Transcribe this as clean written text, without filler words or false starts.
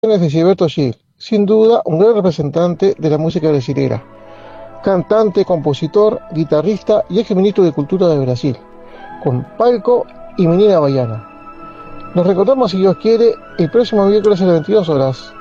De Gilberto Gil, sin duda un gran representante de la música brasileña, cantante, compositor, guitarrista y ex ministro de Cultura de Brasil, con palco y menina baiana. Nos recordamos, si Dios quiere, el próximo miércoles a las 22 horas.